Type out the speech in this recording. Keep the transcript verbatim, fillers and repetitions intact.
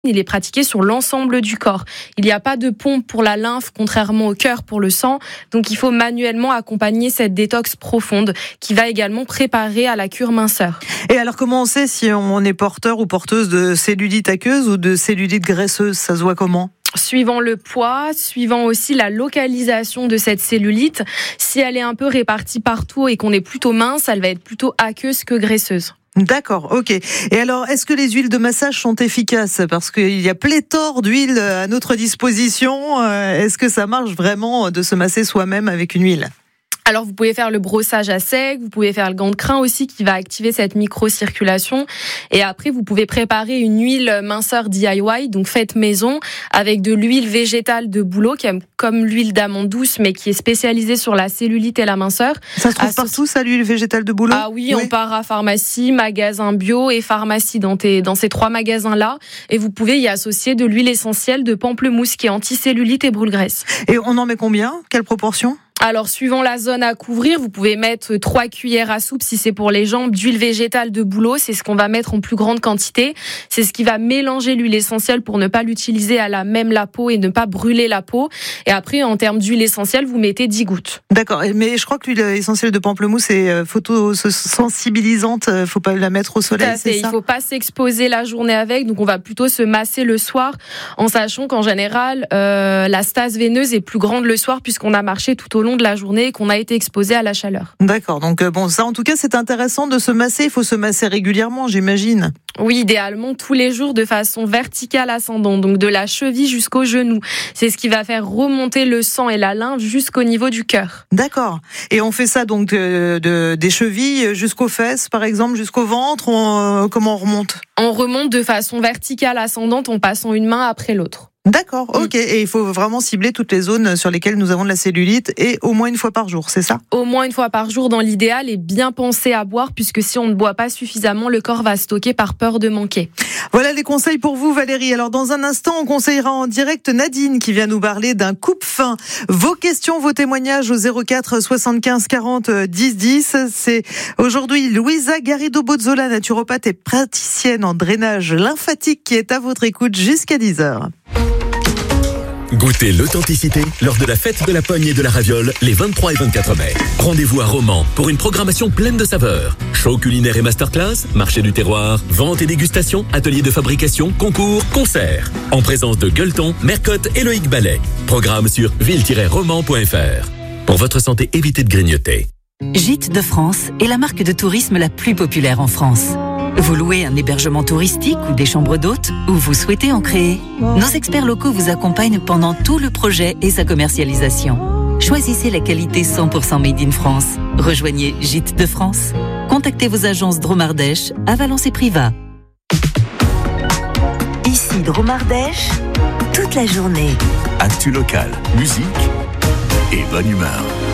il est pratiqué sur l'ensemble du corps. Il n'y a pas de pompe pour la lymphe, contrairement au cœur pour le sang. Donc, il faut manuellement accompagner cette détox profonde qui va également préparer à la cure minceur. Et alors, comment on sait si on est porteur ou porteuse de cellulite aqueuse ou de cellulite graisseuse? Ça se voit comment? Suivant le poids, suivant aussi la localisation de cette cellulite. Si elle est un peu répartie partout et qu'on est plutôt mince, elle va être plutôt aqueuse que graisseuse. D'accord, ok. Et alors, est-ce que les huiles de massage sont efficaces? Parce qu'il y a pléthore d'huiles à notre disposition. Est-ce que ça marche vraiment de se masser soi-même avec une huile? Alors, vous pouvez faire le brossage à sec, vous pouvez faire le gant de crin aussi qui va activer cette microcirculation. Et après, vous pouvez préparer une huile minceur D I Y, donc faite maison, avec de l'huile végétale de bouleau, qui est comme l'huile d'amande douce, mais qui est spécialisée sur la cellulite et la minceur. Ça se trouve Associ... partout, ça, l'huile végétale de bouleau? Ah oui, oui, on part à pharmacie, magasin bio et pharmacie dans, tes, dans ces trois magasins-là. Et vous pouvez y associer de l'huile essentielle de pamplemousse qui est anti-cellulite et brûle-graisse. Et on en met combien? Quelle proportion? Alors, suivant la zone à couvrir, vous pouvez mettre trois cuillères à soupe si c'est pour les jambes d'huile végétale de bouleau. C'est ce qu'on va mettre en plus grande quantité. C'est ce qui va mélanger l'huile essentielle pour ne pas l'utiliser à la même la peau et ne pas brûler la peau. Et après, en termes d'huile essentielle, vous mettez dix gouttes. D'accord. Mais je crois que l'huile essentielle de pamplemousse est photosensibilisante. Faut pas la mettre au soleil, c'est ça? Il faut pas s'exposer la journée avec. Donc, on va plutôt se masser le soir en sachant qu'en général, euh, la stase veineuse est plus grande le soir puisqu'on a marché tout au long de la journée et qu'on a été exposé à la chaleur. D'accord, donc bon, ça en tout cas c'est intéressant de se masser, il faut se masser régulièrement, j'imagine. Oui, idéalement tous les jours de façon verticale ascendante, donc de la cheville jusqu'au genou. C'est ce qui va faire remonter le sang et la lymphe jusqu'au niveau du cœur. D'accord, et on fait ça donc de, de, des chevilles jusqu'aux fesses par exemple, jusqu'au ventre, on, euh, comment on remonte? On remonte de façon verticale ascendante en passant une main après l'autre. D'accord, ok. Et il faut vraiment cibler toutes les zones sur lesquelles nous avons de la cellulite et au moins une fois par jour, c'est ça? Au moins une fois par jour dans l'idéal et bien penser à boire puisque si on ne boit pas suffisamment, le corps va stocker par peur de manquer. Voilà les conseils pour vous Valérie. Alors dans un instant, on conseillera en direct Nadine qui vient nous parler d'un coupe-faim. Vos questions, vos témoignages au zéro quatre soixante-quinze quarante dix dix. C'est aujourd'hui Louisa Garrido-Bozzola, naturopathe et praticienne en drainage lymphatique qui est à votre écoute jusqu'à dix heures. Goûtez l'authenticité lors de la fête de la pogne et de la raviole les vingt-trois et vingt-quatre mai. Rendez-vous à Romans pour une programmation pleine de saveurs. Show culinaire et masterclass, marché du terroir, vente et dégustation, atelier de fabrication, concours, concerts. En présence de Gueuleton, Mercotte et Loïc Ballet. Programme sur ville tiret romans point f r. Pour votre santé, évitez de grignoter. Gîtes de France est la marque de tourisme la plus populaire en France. Vous louez un hébergement touristique ou des chambres d'hôtes ou vous souhaitez en créer? Nos experts locaux vous accompagnent pendant tout le projet et sa commercialisation. Choisissez la qualité cent pour cent made in France. Rejoignez Gîtes de France. Contactez vos agences Dromardèche à Valence et Privas. Ici Dromardèche, toute la journée. Actu local, musique et bonne humeur.